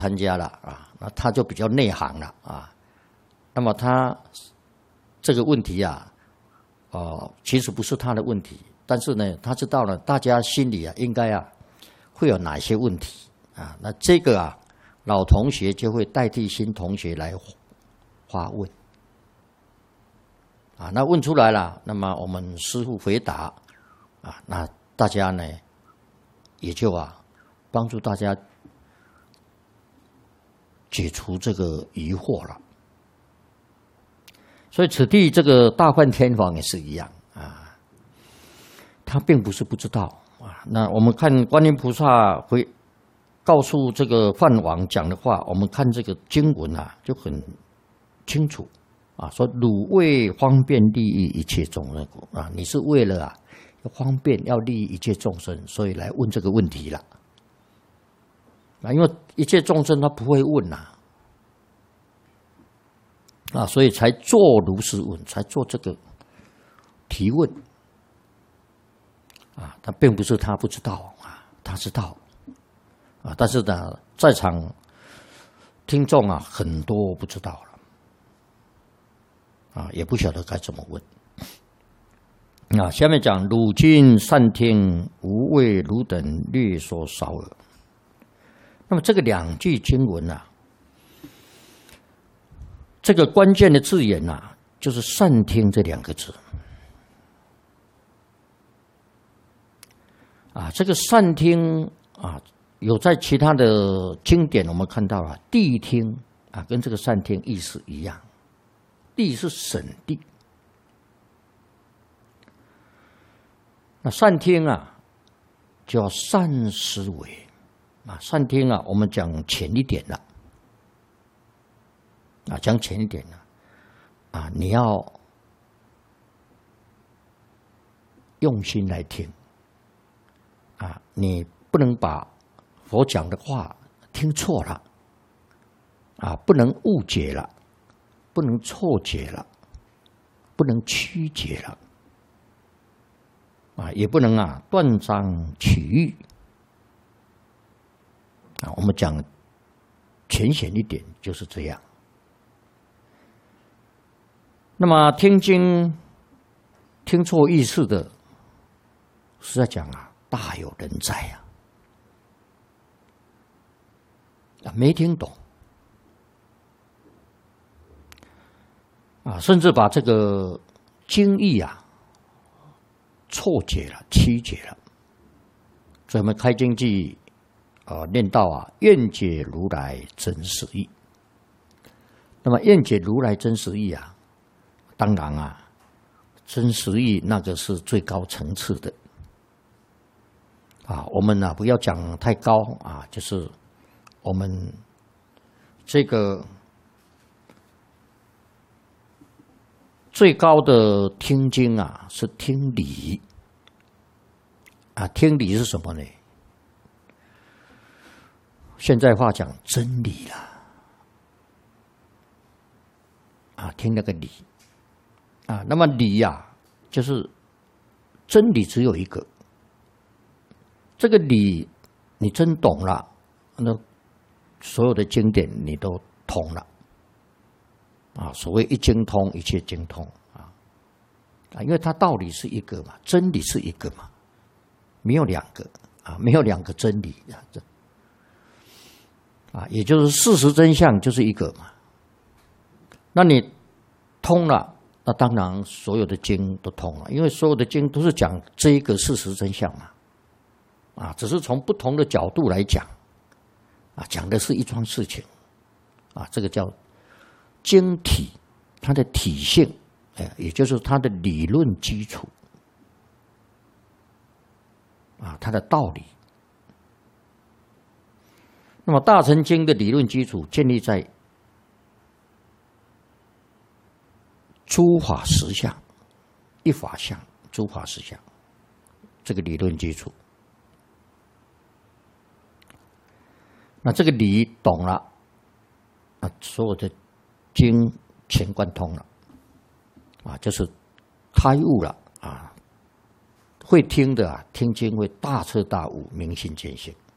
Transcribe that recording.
参加了啊，那他就比较内行了啊。那么他这个问题啊，其实不是他的问题，但是呢，他知道了大家心里啊，应该啊会有哪些问题啊？那这个啊，老同学就会代替新同学来发问啊。那问出来了，那么我们师父回答啊，那大家呢也就帮助大家解除这个疑惑了。所以此地这个大梵天王也是一样啊，他并不是不知道啊。那我们看观音菩萨会告诉这个梵王讲的话，我们看这个经文啊就很清楚啊，说汝为方便利益一切众生啊，你是为了要方便要利益一切众生，所以来问这个问题了啊，因为一切众生他不会问啊，所以才做如是问，才做这个提问啊。他并不是他不知道啊，他知道啊，但是呢，在场听众啊很多不知道了啊，也不晓得该怎么问。啊，下面讲汝今善听，无为汝等略说少耳。那么这个两句经文啊，这个关键的字眼啊，就是善听这两个字啊。这个善听啊，有在其他的经典我们看到了谛听啊，跟这个善听意思一样。谛是审谛，那善听啊，叫善思维啊。善听啊，我们讲浅一点了。啊，讲浅一点呢，啊，你要用心来听，啊，你不能把佛讲的话听错了，啊，不能误解了，不能错解了，不能曲解了，啊，也不能断章取义，啊，我们讲浅显一点就是这样。那么听经听错意思的，实在讲大有人在没听懂甚至把这个经义错解了、曲解了。所以我们开经记念到愿解如来真实义。那么愿解如来真实义当然真实义那个是最高层次的我们不要讲太高就是我们这个最高的听经是听理听理是什么呢？现在话讲真理啦听那个理那么理就是真理只有一个，这个理你真懂了，那所有的经典你都通了所谓一经通一切经通因为它道理是一个嘛，真理是一个嘛，没有两个没有两个真理也就是事实真相就是一个嘛。那你通了，那当然所有的经都通了，因为所有的经都是讲这一个事实真相嘛只是从不同的角度来讲讲的是一桩事情这个叫经体，它的体性也就是它的理论基础它的道理。那么大乘经的理论基础建立在诸法实相、一法相、诸法实相这个理论基础。那这个理懂了所有的经全贯通了就是开悟了会听的听经会大彻大悟，明心见性。